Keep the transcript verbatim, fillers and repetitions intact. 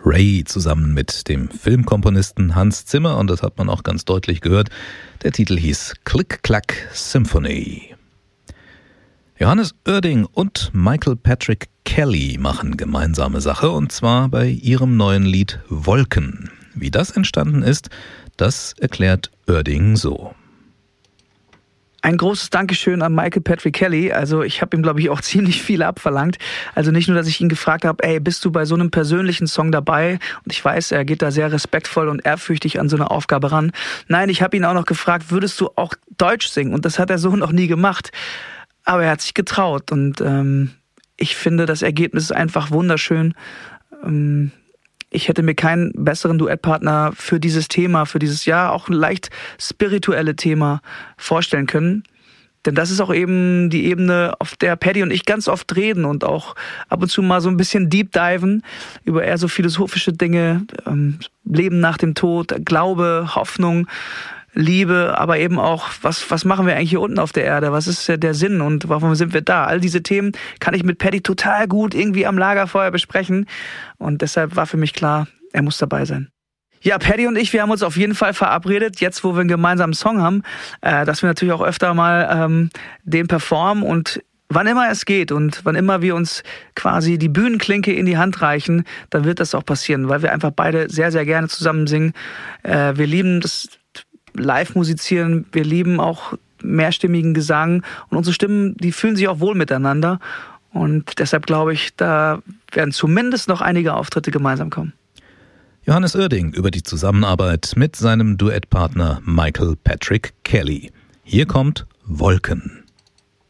Ray zusammen mit dem Filmkomponisten Hans Zimmer und das hat man auch ganz deutlich gehört. Der Titel hieß Click Clack Symphony. Johannes Oerding und Michael Patrick Kelly machen gemeinsame Sache und zwar bei ihrem neuen Lied Wolken. Wie das entstanden ist, das erklärt Oerding so. Ein großes Dankeschön an Michael Patrick Kelly. Also ich habe ihm, glaube ich, auch ziemlich viel abverlangt. Also nicht nur, dass ich ihn gefragt habe, ey, bist du bei so einem persönlichen Song dabei? Und ich weiß, er geht da sehr respektvoll und ehrfürchtig an so eine Aufgabe ran. Nein, ich habe ihn auch noch gefragt, würdest du auch Deutsch singen? Und das hat er so noch nie gemacht. Aber er hat sich getraut. Und ähm, ich finde, das Ergebnis ist einfach wunderschön. Ähm, Ich hätte mir keinen besseren Duettpartner für dieses Thema, für dieses Jahr auch ein leicht spirituelle Thema vorstellen können. Denn das ist auch eben die Ebene, auf der Paddy und ich ganz oft reden und auch ab und zu mal so ein bisschen deep diven über eher so philosophische Dinge, ähm, Leben nach dem Tod, Glaube, Hoffnung, Liebe, aber eben auch, was was machen wir eigentlich hier unten auf der Erde? Was ist der Sinn und warum sind wir da? All diese Themen kann ich mit Paddy total gut irgendwie am Lagerfeuer besprechen und deshalb war für mich klar, er muss dabei sein. Ja, Paddy und ich, wir haben uns auf jeden Fall verabredet, jetzt wo wir einen gemeinsamen Song haben, äh, dass wir natürlich auch öfter mal ähm, den performen und wann immer es geht und wann immer wir uns quasi die Bühnenklinke in die Hand reichen, dann wird das auch passieren, weil wir einfach beide sehr, sehr gerne zusammen singen. Äh, wir lieben das live musizieren, wir lieben auch mehrstimmigen Gesang und unsere Stimmen, die fühlen sich auch wohl miteinander und deshalb glaube ich, da werden zumindest noch einige Auftritte gemeinsam kommen. Johannes Oerding über die Zusammenarbeit mit seinem Duettpartner Michael Patrick Kelly. Hier kommt Wolken.